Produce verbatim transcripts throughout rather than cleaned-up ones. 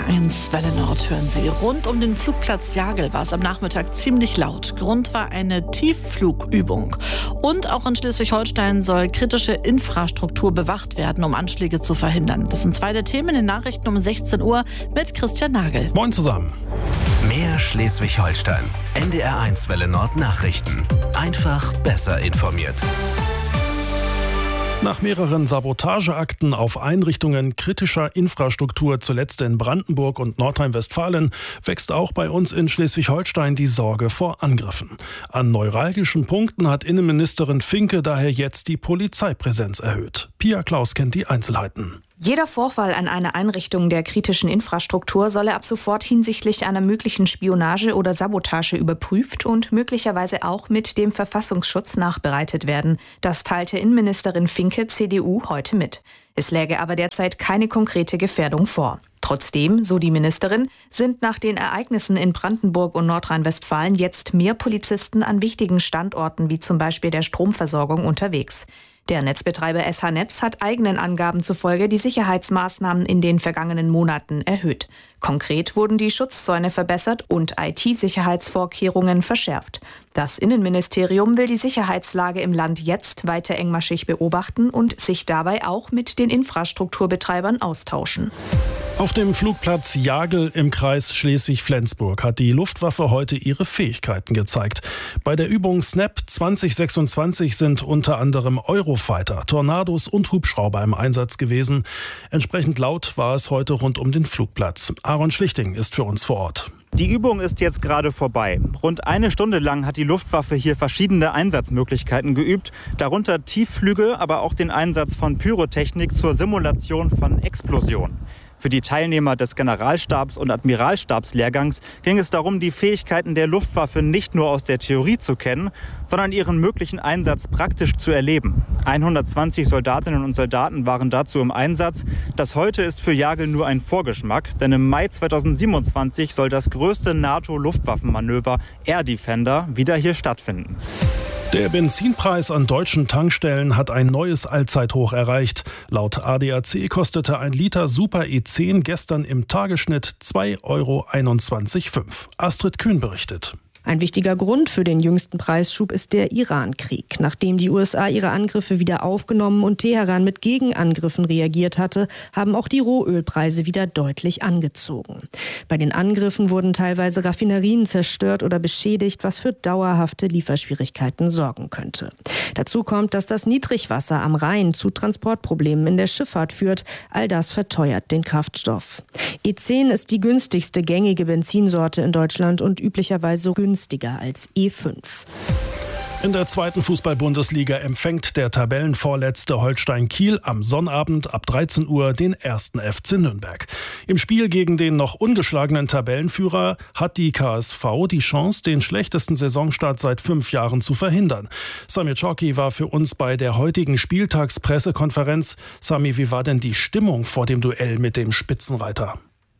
R eins Welle Nord hören Sie. Rund um den Flugplatz Jagel war es am Nachmittag ziemlich laut. Grund war eine Tiefflugübung. Und auch in Schleswig-Holstein soll kritische Infrastruktur bewacht werden, um Anschläge zu verhindern. Das sind zwei der Themen in den Nachrichten um sechzehn Uhr mit Christian Nagel. Moin zusammen. Mehr Schleswig-Holstein. N D R eins Welle Nord Nachrichten. Einfach besser informiert. Nach mehreren Sabotageakten auf Einrichtungen kritischer Infrastruktur, zuletzt in Brandenburg und Nordrhein-Westfalen, wächst auch bei uns in Schleswig-Holstein die Sorge vor Angriffen. An neuralgischen Punkten hat Innenministerin Finke daher jetzt die Polizeipräsenz erhöht. Pia Klaus kennt die Einzelheiten. Jeder Vorfall an einer Einrichtung der kritischen Infrastruktur solle ab sofort hinsichtlich einer möglichen Spionage oder Sabotage überprüft und möglicherweise auch mit dem Verfassungsschutz nachbereitet werden. Das teilte Innenministerin Finke, C D U, heute mit. Es läge aber derzeit keine konkrete Gefährdung vor. Trotzdem, so die Ministerin, sind nach den Ereignissen in Brandenburg und Nordrhein-Westfalen jetzt mehr Polizisten an wichtigen Standorten wie zum Beispiel der Stromversorgung unterwegs. Der Netzbetreiber S H-Netz hat eigenen Angaben zufolge die Sicherheitsmaßnahmen in den vergangenen Monaten erhöht. Konkret wurden die Schutzzäune verbessert und I T-Sicherheitsvorkehrungen verschärft. Das Innenministerium will die Sicherheitslage im Land jetzt weiter engmaschig beobachten und sich dabei auch mit den Infrastrukturbetreibern austauschen. Auf dem Flugplatz Jagel im Kreis Schleswig-Flensburg hat die Luftwaffe heute ihre Fähigkeiten gezeigt. Bei der Übung SNAP zwanzig sechsundzwanzig sind unter anderem Eurofighter, Tornados und Hubschrauber im Einsatz gewesen. Entsprechend laut war es heute rund um den Flugplatz. Aaron Schlichting ist für uns vor Ort. Die Übung ist jetzt gerade vorbei. Rund eine Stunde lang hat die Luftwaffe hier verschiedene Einsatzmöglichkeiten geübt, darunter Tiefflüge, aber auch den Einsatz von Pyrotechnik zur Simulation von Explosionen. Für die Teilnehmer des Generalstabs- und Admiralstabslehrgangs ging es darum, die Fähigkeiten der Luftwaffe nicht nur aus der Theorie zu kennen, sondern ihren möglichen Einsatz praktisch zu erleben. hundertzwanzig Soldatinnen und Soldaten waren dazu im Einsatz. Das heute ist für Jagel nur ein Vorgeschmack, denn im Mai zweitausendsiebenundzwanzig soll das größte NATO-Luftwaffenmanöver Air Defender wieder hier stattfinden. Der Benzinpreis an deutschen Tankstellen hat ein neues Allzeithoch erreicht. Laut A D A C kostete ein Liter Super E zehn gestern im Tagesschnitt zwei Euro einundzwanzig Komma fünf. Astrid Kühn berichtet. Ein wichtiger Grund für den jüngsten Preisschub ist der Iran-Krieg. Nachdem die U S A ihre Angriffe wieder aufgenommen und Teheran mit Gegenangriffen reagiert hatte, haben auch die Rohölpreise wieder deutlich angezogen. Bei den Angriffen wurden teilweise Raffinerien zerstört oder beschädigt, was für dauerhafte Lieferschwierigkeiten sorgen könnte. Dazu kommt, dass das Niedrigwasser am Rhein zu Transportproblemen in der Schifffahrt führt. All das verteuert den Kraftstoff. E zehn ist die günstigste gängige Benzinsorte in Deutschland und üblicherweise günstiger als E fünf. In der zweiten Fußball-Bundesliga empfängt der Tabellenvorletzte Holstein Kiel am Sonnabend ab dreizehn Uhr den ersten F C Nürnberg. Im Spiel gegen den noch ungeschlagenen Tabellenführer hat die K S V die Chance, den schlechtesten Saisonstart seit fünf Jahren zu verhindern. Sami Czorki war für uns bei der heutigen Spieltagspressekonferenz. Sami, wie war denn die Stimmung vor dem Duell mit dem Spitzenreiter?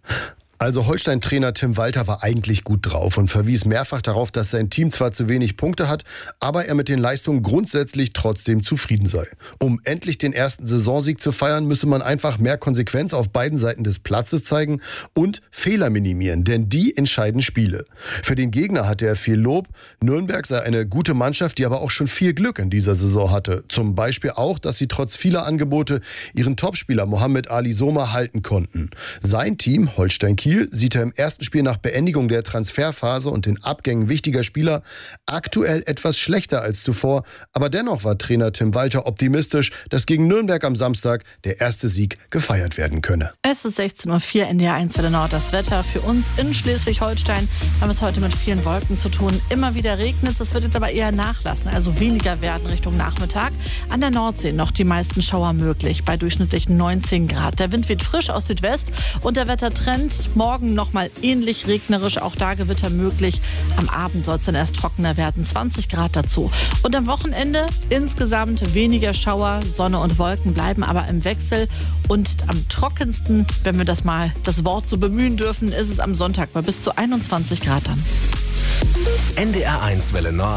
Also Holstein-Trainer Tim Walter war eigentlich gut drauf und verwies mehrfach darauf, dass sein Team zwar zu wenig Punkte hat, aber er mit den Leistungen grundsätzlich trotzdem zufrieden sei. Um endlich den ersten Saisonsieg zu feiern, müsse man einfach mehr Konsequenz auf beiden Seiten des Platzes zeigen und Fehler minimieren, denn die entscheiden Spiele. Für den Gegner hatte er viel Lob. Nürnberg sei eine gute Mannschaft, die aber auch schon viel Glück in dieser Saison hatte. Zum Beispiel auch, dass sie trotz vieler Angebote ihren Topspieler Mohamed Ali Soma halten konnten. Sein Team, Holstein Kiel, sieht er im ersten Spiel nach Beendigung der Transferphase und den Abgängen wichtiger Spieler aktuell etwas schlechter als zuvor. Aber dennoch war Trainer Tim Walter optimistisch, dass gegen Nürnberg am Samstag der erste Sieg gefeiert werden könne. Es ist sechzehn Uhr vier, N D R eins Welle Nord. Das Wetter für uns in Schleswig-Holstein. Wir haben es heute mit vielen Wolken zu tun. Immer wieder regnet es, wird jetzt aber eher nachlassen, also weniger werden Richtung Nachmittag. An der Nordsee noch die meisten Schauer möglich, bei durchschnittlichen neunzehn Grad. Der Wind weht frisch aus Südwest und der Wettertrend morgen nochmal ähnlich regnerisch, auch da Gewitter möglich. Am Abend soll es dann erst trockener werden, zwanzig Grad dazu. Und am Wochenende insgesamt weniger Schauer, Sonne und Wolken bleiben aber im Wechsel. Und am trockensten, wenn wir das mal das Wort so bemühen dürfen, ist es am Sonntag bei bis zu einundzwanzig Grad dann. N D R eins Welle Nord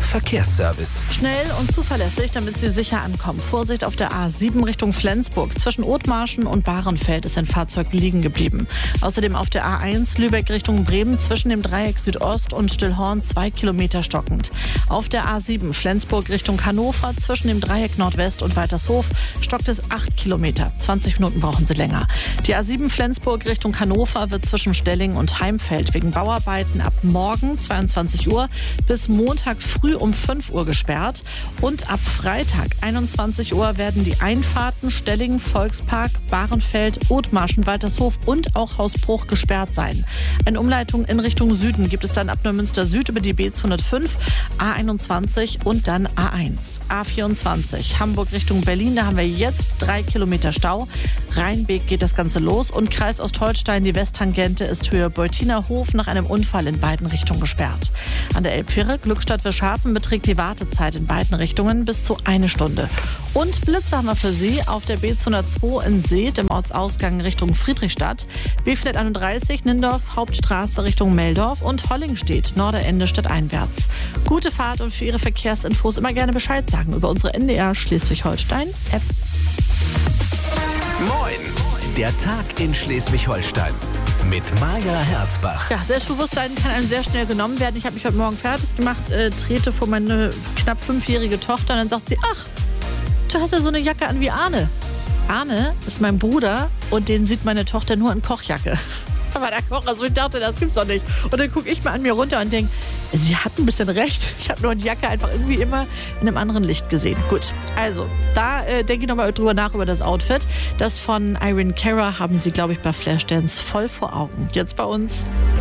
Verkehrsservice. Schnell und zuverlässig, damit Sie sicher ankommen. Vorsicht auf der A sieben Richtung Flensburg. Zwischen Othmarschen und Bahrenfeld ist ein Fahrzeug liegen geblieben. Außerdem auf der A eins Lübeck Richtung Bremen zwischen dem Dreieck Südost und Stillhorn zwei Kilometer stockend. Auf der A sieben Flensburg Richtung Hannover zwischen dem Dreieck Nordwest und Waltershof stockt es acht Kilometer. zwanzig Minuten brauchen Sie länger. Die A sieben Flensburg Richtung Hannover wird zwischen Stelling und Heimfeld wegen Bauarbeiten ab morgen zweiundzwanzig Uhr bis Montag früh um fünf Uhr gesperrt. Und ab Freitag einundzwanzig Uhr werden die Einfahrten Stelling, Volkspark, Bahrenfeld, Othmarschen, Waltershof und auch Hausbruch gesperrt sein. Eine Umleitung in Richtung Süden gibt es dann ab Neumünster Süd über die B zweihundertfünf, A einundzwanzig und dann A eins. A vierundzwanzig Hamburg Richtung Berlin, da haben wir jetzt drei Kilometer Stau. Rheinbeek geht das Ganze los und Kreis Ostholstein, die Westtangente ist Höhe Beutiner-Hof nach einem Unfall in beiden Richtungen gesperrt. An der Elbfähre Glückstadt-Wischhafen beträgt die Wartezeit in beiden Richtungen bis zu eine Stunde. Und Blitze haben wir für Sie auf der B zweihundertzwei in Seet im Ortsausgang Richtung Friedrichstadt, B vierhunderteinunddreißig Nindorf, Hauptstraße Richtung Meldorf und Hollingstedt, Norderende stadteinwärts. Gute Fahrt und für Ihre Verkehrsinfos immer gerne Bescheid sagen über unsere N D R Schleswig-Holstein-App. Moin, der Tag in Schleswig-Holstein mit Maja Herzbach. Ja, Selbstbewusstsein kann einem sehr schnell genommen werden. Ich habe mich heute Morgen fertig gemacht, äh, trete vor meine knapp fünfjährige Tochter und dann sagt sie, ach, du hast ja so eine Jacke an wie Arne. Arne ist mein Bruder und den sieht meine Tochter nur in Kochjacke. Aber der Koch, also ich dachte, das gibt's doch nicht. Und dann gucke ich mal an mir runter und denke, sie hat ein bisschen recht. Ich habe nur die Jacke einfach irgendwie immer in einem anderen Licht gesehen. Gut, also, da äh, denke ich nochmal drüber nach über das Outfit. Das von Irene Cara haben Sie, glaube ich, bei Flashdance voll vor Augen. Jetzt bei uns